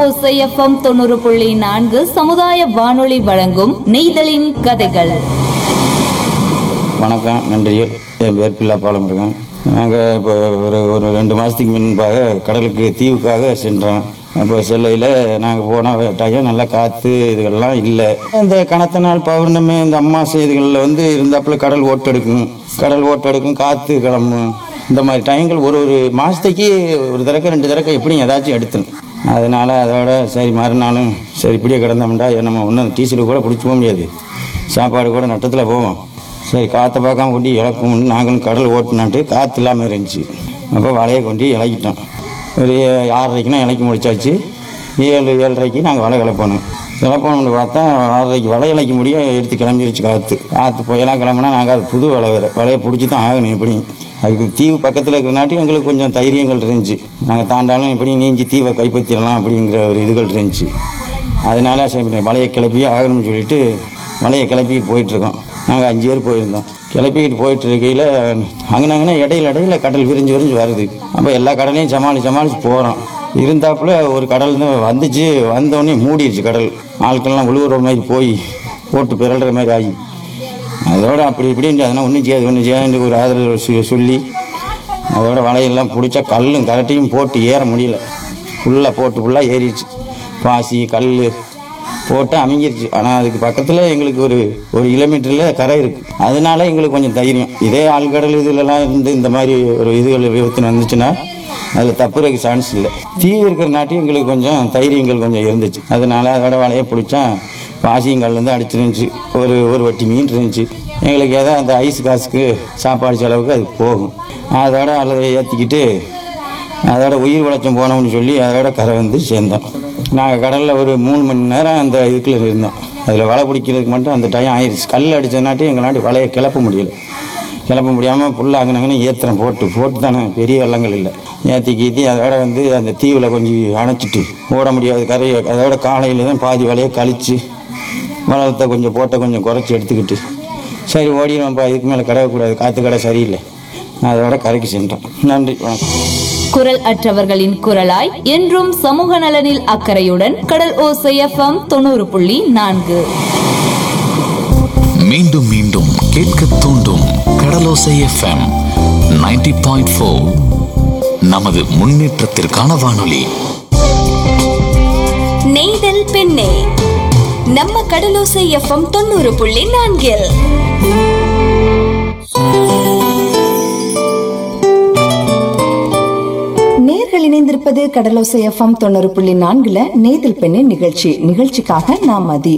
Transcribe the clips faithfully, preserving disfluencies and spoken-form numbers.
ஓசை எஃப்எம் தொண்ணூறு புள்ளி நான்கு சமுதாய வானொலி வழங்கும் நெய்தலின் கதைகள். வணக்கம், நன்றிகள். என் பேர் பிள்ளாப்பாலம் இருக்கேன். நாங்கள் இப்போ ஒரு ஒரு ரெண்டு மாதத்துக்கு முன்பாக கடலுக்கு தீவுக்காக சென்றோம். அப்போ செல்லையில் நாங்கள் போன டைம் நல்லா காற்று இதுகள்லாம் இல்லை. இந்த கனத்த நாள் பௌர்ணமி இந்த அம்மாசை இதுகளில் வந்து இருந்தாப்புல கடல் ஓட்டெடுக்கும் கடல் ஓட்டெடுக்கும் காற்று கிளம்பும். இந்த மாதிரி டைங்கள் ஒரு ஒரு மாதத்துக்கு ஒரு தடவை ரெண்டு தடவை எப்படி ஏதாச்சும் எடுத்துணும். அதனால் அதோட சரி மறுநாளும் சரி இப்படியே கிடந்தோம்டா நம்ம ஒன்றும் டீசலுக்கு கூட பிடிச்சி போக முடியாது, சாப்பாடு கூட நட்டத்தில் போவோம். சரி காற்றை பார்க்காம கொண்டு இழக்கும்னு நாங்களும் கடல் ஓட்டினான்ட்டு காற்று இல்லாமல் இருந்துச்சு. அப்போ வலையை கொண்டு இழக்கிட்டோம். ஒரு ஆறரைக்குனா இலக்கி முடிச்சாச்சு. ஏழு ஏழரைக்கு நாங்கள் வலை கிளப்பணும். கிளப்பணும்னு பார்த்தா ஆறரைக்கு வலை இலக்க முடியும் எடுத்து கிளம்பிடுச்சு காற்று. காற்று புயலாம் கிளம்புனா நாங்கள் அது புது வலை வேறு வலையை பிடிச்சி தான் ஆகணும். எப்படி அதுக்கு தீவு பக்கத்தில் இருக்கிறனாட்டி எங்களுக்கு கொஞ்சம் தைரியங்கள் இருந்துச்சு. நாங்கள் தாண்டாலும் எப்படி நீஞ்சி தீவை கைப்பற்றிடலாம் அப்படிங்கிற ஒரு இதுகள் இருந்துச்சு. அதனால சரி வலையை கிளப்பி ஆகணும்னு சொல்லிட்டு வலையை கிளப்பிக்கிட்டு போயிட்டுருக்கோம். நாங்கள் அஞ்சு பேர் போயிருந்தோம். கிளப்பிக்கிட்டு போயிட்டு இருக்கையில் அங்கனாங்கன்னா இடையில இடையில கடல் விரிஞ்சு விரிஞ்சு வருது. அப்போ எல்லா கடலையும் சமாளித்து சமாளித்து போகிறோம். இருந்தாப்புல ஒரு கடல் தான் வந்துச்சு. வந்தோடனே மூடிடுச்சு கடல். ஆட்கள்லாம் உழுவுற மாதிரி போய் போட்டு பிறல்ற மாதிரி ஆகி அதோட அப்படி இப்படின்ட்டு அதெல்லாம் ஒன்றும் செய்யாது ஒன்றும் செய்யாது ஒரு ஆதரவு சொல்லி அதோட வலையெல்லாம் பிடிச்சா கல்லும் கரெக்டையும் போட்டு ஏற முடியல. ஃபுல்லாக போட்டு ஃபுல்லாக ஏறிடுச்சு. பாசி கல் போட்டு அமைங்கிருச்சு. ஆனால் அதுக்கு பக்கத்தில் எங்களுக்கு ஒரு ஒரு கிலோமீட்டரில் கரை இருக்குது. அதனால எங்களுக்கு கொஞ்சம் தைரியம். இதே ஆழ்கடல் இதுலலாம் இருந்து இந்த மாதிரி ஒரு இதுகள் விபத்து வந்துச்சுன்னா அதில் தப்புறதுக்கு சான்ஸ் இல்லை. தீவு இருக்கிற நாட்டி எங்களுக்கு கொஞ்சம் தைரியங்கள் கொஞ்சம் இருந்துச்சு. அதனால அதோட வலையை பிடிச்சா பாசியங்கல் வந்து அடிச்சிருந்துச்சு. ஒரு ஒரு வட்டி மீன் இருந்துச்சு. எங்களுக்கு ஏதோ அந்த ஐஸ் காசுக்கு சாப்பாடு செலவுக்கு அது போகும். அதோட அதை ஏற்றிக்கிட்டு அதோட உயிர் வளர்ச்சம் போனோம்னு சொல்லி அதோட கரை வந்து சேர்ந்தோம். நாங்கள் கடலில் ஒரு மூணு மணி நேரம் அந்த இதுக்குள்ள இருந்தோம். அதில் வலை பிடிக்கிறதுக்கு மட்டும் அந்த டைம் ஆயிடுச்சு. கல் அடித்ததுனாட்டி எங்களாட்டி வலையை கிளப்ப முடியல. கிளப்ப முடியாமல் ஃபுல்லாகினாங்கன்னு ஏத்திரம் போட்டு போட்டு தானே பெரிய வெள்ளங்கள் இல்லை ஏற்றி கீத்தி அதோட வந்து அந்த தீவில் கொஞ்சம் அணைச்சிட்டு ஓட முடியாது கரையை. அதோட காலையில் தான் பாதி வலையை கழித்து வளத்தை கொஞ்சம் போட்ட கொஞ்சம் குறைச்சி எடுத்துக்கிட்டு சரி ஓடிடுவோம்ப்பா, இதுக்கு மேலே கடவுக்கூடாது, காற்று கடை சரியில்லை, அதோட கரைக்கு சென்றோம். நன்றி, வணக்கம். குரல் அற்றவர்களின் குரலாய் என்றும் சமூக நலனில் அக்கறையுடன் கடல் ஓசை எஃப்எம் தொண்ணூறு புள்ளி நான்கு. மீண்டும் மீண்டும் கேட்க தூண்டும் கடலோசை எஃப்எம் நைன்டி பாயிண்ட் ஃபோர். நமது முன்னேற்றத்திற்கான வானொலி. நெய்தல் பெண்ணே நம்ம கடலோசை எஃப்எம் தொண்ணூறு புள்ளி நான்கில். நேர்கள் இணைந்திருப்பது கடலோசை எஃப்எம் தொண்ணூறு புள்ளி நான்குல நெய்தல் பெண்ணே நிகழ்ச்சி. நிகழ்ச்சிக்காக நான் மதி.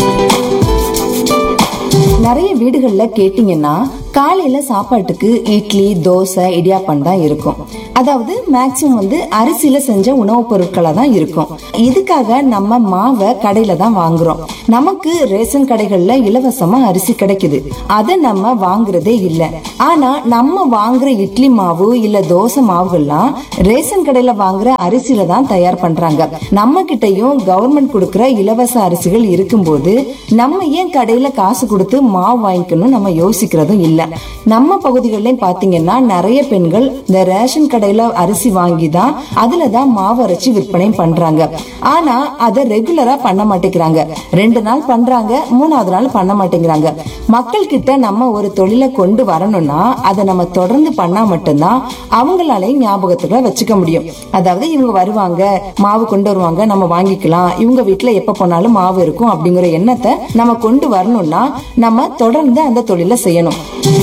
நிறைய வீடுகள்ல கேட்டீங்கன்னா காலையில சாப்பாட்டுக்கு இட்லி, தோசை, இடியாப்பம் தான் இருக்கும். அதாவது மேக்சிமம் வந்து அரிசியில செஞ்ச உணவுப் பொருட்களா தான் இருக்கும். இதுக்காக நம்ம மாவை கடையில தான் வாங்குறோம். நமக்கு ரேஷன் கடைகள்ல இலவசமா அரிசி கிடைக்குது, அதை நம்ம வாங்குறதே இல்லை. ஆனா நம்ம வாங்குற இட்லி மாவு இல்ல தோசை மாவுகள்லாம் ரேஷன் கடையில வாங்குற அரிசியில தான் தயார் பண்றாங்க. நம்ம கிட்டையும் கவர்மெண்ட் கொடுக்கற இலவச அரிசிகள் இருக்கும்போது நம்ம ஏன் கடையில காசு கொடுத்து மாவு வாங்கிக்கணும் நம்ம யோசிக்கிறதும் இல்ல. நம்ம பகுதிகளிலும் பாத்தீங்கன்னா நிறைய பெண்கள் இந்த ரேஷன் கடையில அரிசி வாங்கி தான் அதுலதான் மாவு அரைச்சி விற்பனை பண்றாங்க. ஆனா அதை ரெகுலரா பண்ண மாட்டேங்கிறாங்க. ரெண்டு நாள் பண்றாங்க, மூணாவது நாள் பண்ண மாட்டேங்கிறாங்க. மக்கள் கிட்ட நம்ம ஒரு தொழிலை கொண்டு வரணும்னா அதை நம்ம தொடர்ந்து பண்ணா மட்டும்தான் அவங்களாலையும் ஞாபகத்துல வச்சுக்க முடியும். அதாவது இவங்க வருவாங்க, மாவு கொண்டு வருவாங்க, நம்ம வாங்கிக்கலாம், இவங்க வீட்டுல எப்ப போனாலும் மாவு இருக்கும் அப்படிங்கிற எண்ணத்தை நம்ம கொண்டு வரணும்னா நம்ம தொடர்ந்து அந்த தொழிலை செய்யணும்.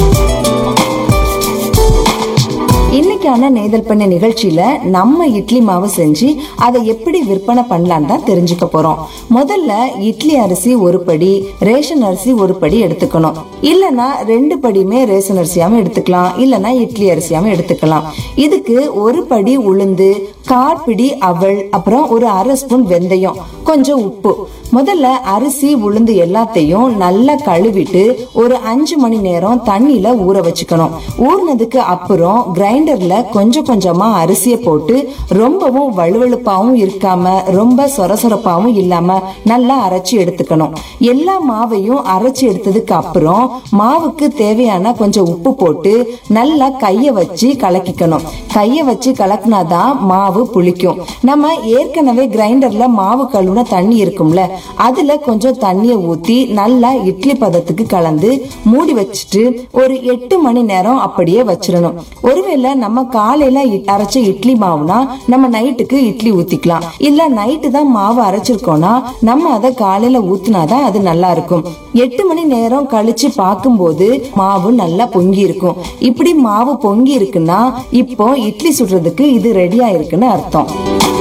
இன்னைக்கான நெய்தல் பண்ண நிகழ்ச்சியில நம்ம இட்லி மாவு செஞ்சு அதை எப்படி விற்பனை பண்ணலான்னு தான் தெரிஞ்சுக்க போறோம். முதல்ல இட்லி அரிசி ஒரு படி, ரேஷன் அரிசி ஒரு படி எடுத்துக்கணும். இல்லனா ரெண்டு படியுமே ரேஷன் அரிசியாவும் எடுத்துக்கலாம், இல்லனா இட்லி அரிசியாவும் எடுத்துக்கலாம். இதுக்கு ஒரு படி உளுந்து, கால் பிடி அவல், அப்புறம் ஒரு அரை ஸ்பூன் வெந்தயம், கொஞ்சம் உப்பு. முதல்ல அரிசி உளுந்து எல்லாத்தையும் நல்லா கழுவிட்டு ஒரு அஞ்சு மணி நேரம் தண்ணியில ஊற வச்சுக்கணும். ஊறினதுக்கு அப்புறம் கிரைண்டர்ல கொஞ்சம் கொஞ்சமா அரிசிய போட்டு ரொம்பவும் வலுவழுப்பாவும் இருக்காம ரொம்ப சொரசொரப்பாவும் இல்லாம நல்லா அரைச்சி எடுத்துக்கணும். எல்லா மாவையும் அரைச்சி எடுத்ததுக்கு அப்புறம் மாவுக்கு தேவையான கொஞ்சம் உப்பு போட்டு நல்லா கைய வச்சு கலக்கிக்கணும். கைய வச்சு கலக்கினாதான் மாவு மாவு புளிக்கும். நம்ம ஏற்கனவே கிரைண்டர்ல மாவு கழுவுன தண்ணி இருக்கும்ல, அதுல கொஞ்சம் தண்ணிய ஊத்தி நல்லா இட்லி பதத்துக்கு கலந்து மூடி வச்சுட்டு ஒரு எட்டு மணி நேரம் அப்படியே வச்சிடணும். ஒருவேளை நம்ம காலையில அரைச்ச இட்லி மாவுனா நம்ம நைட்டுக்கு இட்லி ஊத்திக்கலாம். இல்ல நைட்டு தான் மாவு அரைச்சிருக்கோம்னா நம்ம அதை காலையில ஊத்தினாதான் அது நல்லா இருக்கும். எட்டு மணி நேரம் கழிச்சு பார்க்கும்போது மாவு நல்லா பொங்கி இருக்கும். இப்படி மாவு பொங்கி இருக்குன்னா இப்போ இட்லி சுடுறதுக்கு இது ரெடியா இருக்குன்னு அர்த்தம்.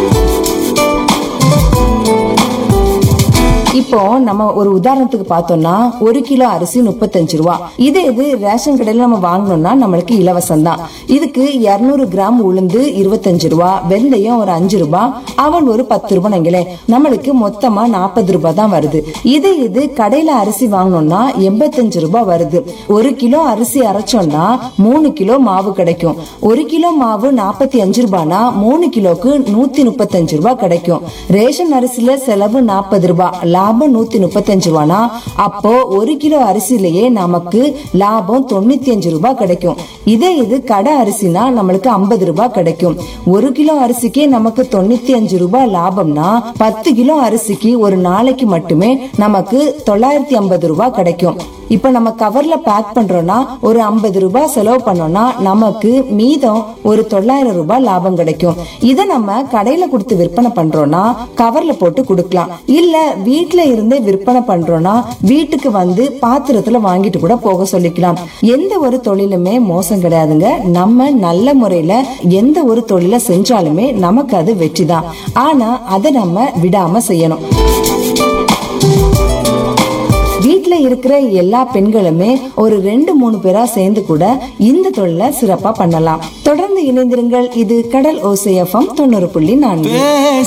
இப்போ நம்ம ஒரு உதாரணத்துக்கு பார்த்தோம்னா ஒரு கிலோ அரிசி முப்பத்தஞ்சு ரூபா. இதே இது ரேஷன் கடையில நம்ம வாங்கணும்னா நம்மளுக்கு இலவசம் தான். இதுக்கு இருநூறு கிராம் உளுந்து இருபத்தஞ்சு ரூபா, வெந்தயம் ஒரு அஞ்சு ரூபா, அவன் ஒரு பத்து ரூபாய் நீங்களே, நம்மளுக்கு மொத்தமா நாற்பது ரூபாய் தான் வருது. இதே இது கடையில அரிசி வாங்கணும்னா எண்பத்தஞ்சு ரூபாய் வருது. ஒரு கிலோ அரிசி அரைச்சோம்னா மூணு கிலோ மாவு கிடைக்கும். ஒரு கிலோ மாவு நாற்பத்தி அஞ்சு ரூபாய்னா மூணு கிலோக்கு நூத்தி முப்பத்தஞ்சு ரூபாய் கிடைக்கும். ரேஷன் அரிசியில செலவு நாற்பது ரூபாய், லாபம் நூத்தி முப்பத்தஞ்சு ரூபானா அப்போ ஒரு கிலோ அரிசியிலேயே நமக்கு லாபம் தொண்ணூத்தி அஞ்சு ரூபாய் கிடைக்கும். இதே இது கடை அரிசினா நம்மளுக்கு ஐம்பது ரூபாய் கிடைக்கும். ஒரு கிலோ அரிசிக்கே நமக்கு தொண்ணூத்தி அஞ்சு ரூபாய் லாபம்னா பத்து கிலோ அரிசிக்கு ஒரு நாளைக்கு மட்டுமே நமக்கு தொள்ளாயிரத்தி ஐம்பது ரூபாய் கிடைக்கும். இப்ப நம்ம கவர்ல பேக் பண்றோம்னா ஒரு ஐம்பது ரூபாய் செலவு பண்ணோம்னா நமக்கு மீதம் ஒரு தொள்ளாயிரம் ரூபாய் லாபம் கிடைக்கும். இத நம்ம கடையில கொடுத்து விற்பனை பண்றோம்னா கவர்ல போட்டு கொடுக்கலாம். இல்ல வீட்டுல இருந்தே விற்பனை பண்றோம்னா வீட்டுக்கு வந்து பாத்திரத்துல வாங்கிட்டு கூட போக சொல்லிக்கலாம். எந்த ஒரு தொழிலுமே மோசம் கிடையாதுங்க. நம்ம நல்ல முறையில எந்த ஒரு தொழிலை செஞ்சாலுமே நமக்கு அது வெற்றிதான். ஆனா அதை நம்ம விடாம செய்யணும். வீட்டுல இருக்கிற எல்லா பெண்களுமே ஒரு ரெண்டு மூணு பேரா சேர்ந்து கூட இந்த தொழிலை சிறப்பா பண்ணலாம். தொடர்ந்து இணைந்திருங்கள். இது கடல் ஓசை எஃப்எம் தொண்ணூறு புள்ளி நான்கு.